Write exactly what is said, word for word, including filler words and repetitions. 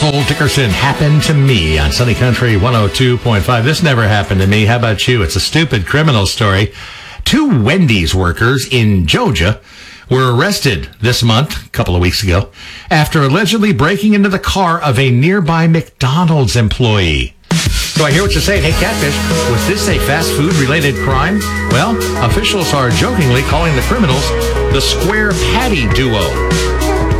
Nicole Dickerson, Happened to Me on Sunny Country one oh two point five. This never happened to me. How about you? It's a stupid criminal story. Two Wendy's workers in Georgia were arrested this month, a couple of weeks ago, after allegedly breaking into the car of a nearby McDonald's employee. So I hear what you're saying. Hey, Catfish, was this a fast food-related crime? Well, officials are jokingly calling the criminals the Square Patty Duo.